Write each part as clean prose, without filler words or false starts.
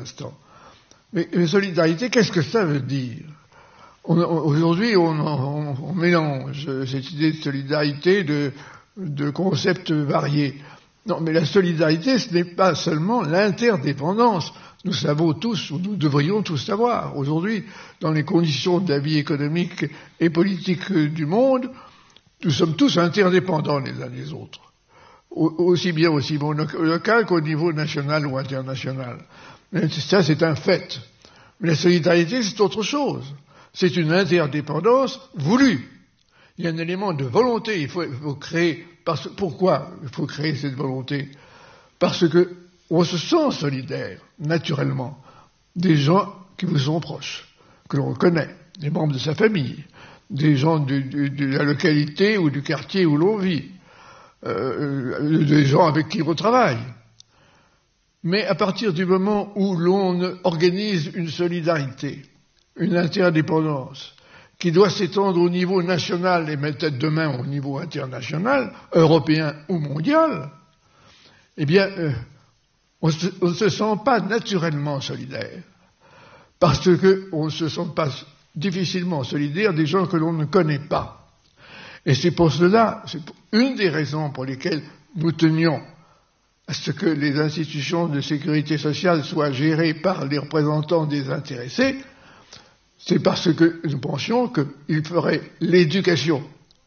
instant. Mais solidarité, qu'est-ce que ça veut dire? Aujourd'hui, on mélange cette idée de solidarité de concepts variés. Non, mais la solidarité, ce n'est pas seulement l'interdépendance. Nous savons tous, ou nous devrions tous savoir, aujourd'hui, dans les conditions de la vie économique et politique du monde, nous sommes tous interdépendants les uns des autres. Aussi bien au niveau local qu'au niveau national ou international. Mais ça, c'est un fait. Mais la solidarité, c'est autre chose. C'est une interdépendance voulue. Il y a un élément de volonté. Il faut créer. Pourquoi il faut créer cette volonté? Parce que on se sent solidaire, naturellement, des gens qui vous sont proches, que l'on connaît, des membres de sa famille, des gens de la localité ou du quartier où l'on vit, des gens avec qui on travaille. Mais à partir du moment où l'on organise une solidarité, une interdépendance, qui doit s'étendre au niveau national et peut-être demain au niveau international, européen ou mondial, eh bien, on ne se sent pas naturellement solidaire. Parce qu'on ne se sent pas difficilement solidaire des gens que l'on ne connaît pas. Et c'est pour cela, c'est une des raisons pour lesquelles nous tenions à ce que les institutions de sécurité sociale soient gérées par les représentants des intéressés, c'est parce que nous pensions qu'ils feraient l'éducation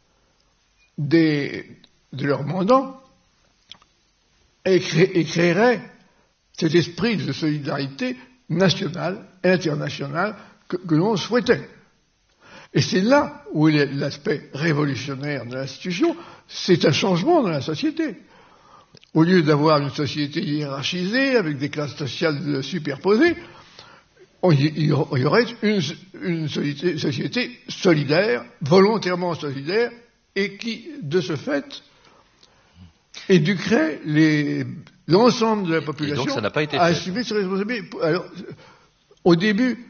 de leurs mandants et créeraient cet esprit de solidarité nationale et internationale que l'on souhaitait. Et c'est là où est l'aspect révolutionnaire de l'institution, c'est un changement dans la société. Au lieu d'avoir une société hiérarchisée, avec des classes sociales superposées, il y aurait une société solidaire, volontairement solidaire, et qui, de ce fait, éduquerait l'ensemble de la population donc, ça n'a pas été à assumer ses responsabilités. Alors, au début,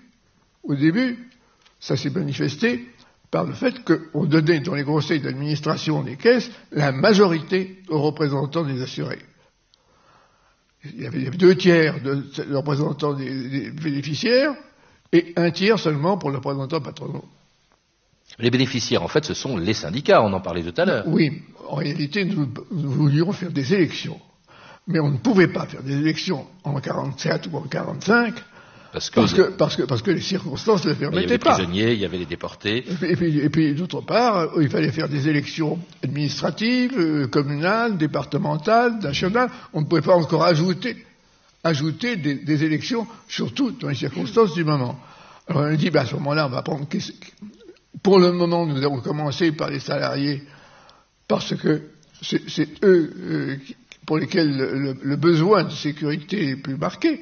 ça s'est manifesté par le fait qu'on donnait dans les conseils d'administration des caisses la majorité aux représentants des assurés. Il y avait 2 tiers de représentants des bénéficiaires et 1 tiers seulement pour les représentants patronaux. Les bénéficiaires, en fait, ce sont les syndicats, on en parlait tout à l'heure. Oui, en réalité, nous voulions faire des élections. Mais on ne pouvait pas faire des élections en 1947 ou en 1945 parce que les circonstances ne le permettaient pas. Il y avait les prisonniers, il y avait les déportés. Et puis d'autre part, il fallait faire des élections administratives, communales, départementales, nationales. On ne pouvait pas encore ajouter des élections, surtout dans les circonstances du moment. Alors on a dit, à ce moment-là, on va prendre... Pour le moment, nous avons commencé par les salariés, parce que c'est eux pour lesquels le besoin de sécurité est plus marqué.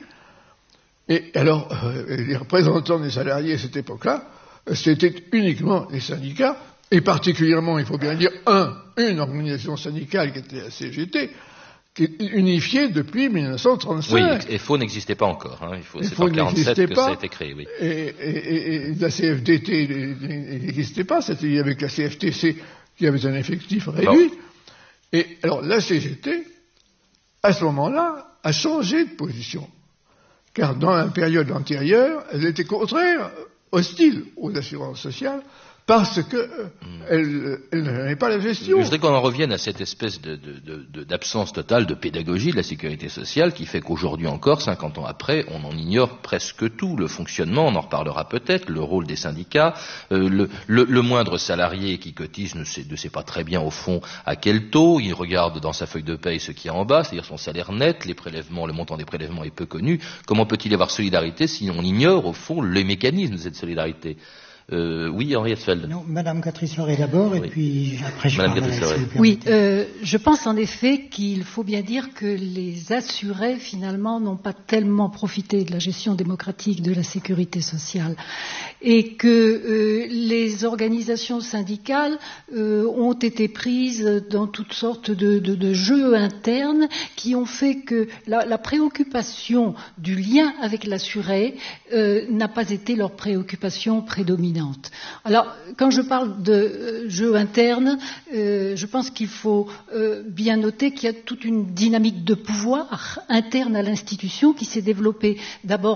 Et alors, les représentants des salariés à cette époque-là, c'était uniquement les syndicats, et particulièrement, il faut bien dire, une organisation syndicale qui était la CGT, qui est unifiée depuis 1935. Oui, EFO n'existait pas encore. Hein. C'est en 1947 que ça a été créé, oui. Et la CFDT n'existait pas, c'était avec la CFTC qui avait un effectif réduit. Bon. Et alors, la CGT, à ce moment-là, a changé de position. Car dans la période antérieure, elle était contraire, hostile aux assurances sociales, parce qu'elle n'avait pas la gestion. Je voudrais qu'on en revienne à cette espèce d'absence totale de pédagogie de la sécurité sociale qui fait qu'aujourd'hui encore, 50 ans après, on en ignore presque tout. Le fonctionnement, on en reparlera peut-être, le rôle des syndicats, le moindre salarié qui cotise ne sait pas très bien au fond à quel taux, il regarde dans sa feuille de paye ce qu'il y a en bas, c'est-à-dire son salaire net, les prélèvements, le montant des prélèvements est peu connu. Comment peut-il y avoir solidarité si on ignore au fond les mécanismes de cette solidarité? Oui, Henriette Feld. Non, Madame Catherine Loret d'abord, oui. Et puis après je parlerai. Oui, je pense en effet qu'il faut bien dire que les assurés, finalement, n'ont pas tellement profité de la gestion démocratique de la sécurité sociale. Et que les organisations syndicales ont été prises dans toutes sortes de jeux internes qui ont fait que la préoccupation du lien avec l'assuré n'a pas été leur préoccupation prédominante. Alors, quand je parle de jeu interne, je pense qu'il faut bien noter qu'il y a toute une dynamique de pouvoir interne à l'institution qui s'est développée d'abord